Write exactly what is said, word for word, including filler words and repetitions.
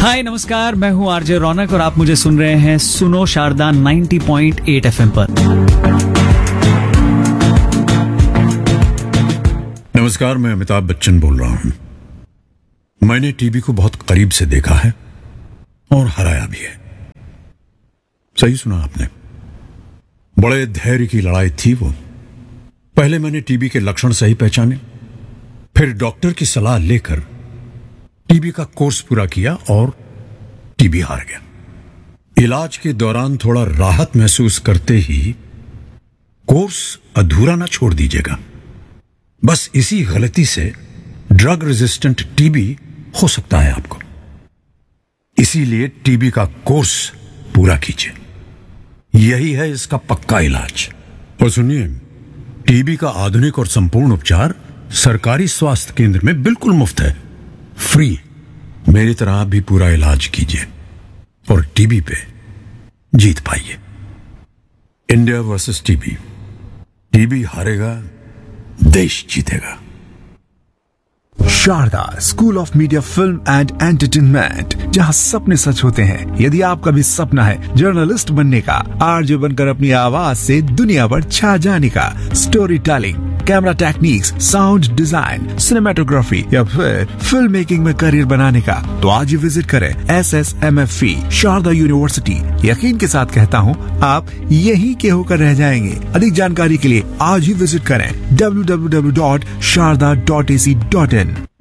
हाय नमस्कार, मैं हूँ आरजे रौनक और आप मुझे सुन रहे हैं सुनो शारदा नब्बे पॉइंट आठ एफएम पर। नमस्कार, मैं अमिताभ बच्चन बोल रहा हूं। मैंने टीबी को बहुत करीब से देखा है और हराया भी है। सही सुना आपने, बड़े धैर्य की लड़ाई थी वो। पहले मैंने टीबी के लक्षण सही पहचाने, फिर डॉक्टर की सलाह लेकर टीबी का कोर्स पूरा किया और टीबी हार गया। इलाज के दौरान थोड़ा राहत महसूस करते ही कोर्स अधूरा ना छोड़ दीजिएगा। बस इसी गलती से ड्रग रेजिस्टेंट टीबी हो सकता है आपको। इसीलिए टीबी का कोर्स पूरा कीजिए, यही है इसका पक्का इलाज। और सुनिए, टीबी का आधुनिक और संपूर्ण उपचार सरकारी स्वास्थ्य केंद्र में बिल्कुल मुफ्त है, फ्री। मेरी तरह आप भी पूरा इलाज कीजिए और टीबी पे जीत पाइए। इंडिया वर्सेस टीबी, टीबी हारेगा, देश जीतेगा। Sharda school of media film and entertainment, जहां सपने सच होते हैं। यदि आपका भी सपना है जर्नलिस्ट बनने का, आरजे बनकर अपनी आवाज से दुनिया पर छा जाने का, story telling, camera techniques, sound design, cinematography या फिर फिल्म मेकिंग में करियर बनाने का, तो आज ही विजिट करें S S M F E Sharda university. यकीन के साथ कहता हूँ, आप यहीं के होकर रह जाएंगे। अधिक जानकारी के लिए आज ही विजिट करें W W W dot Sharda dot A C dot in.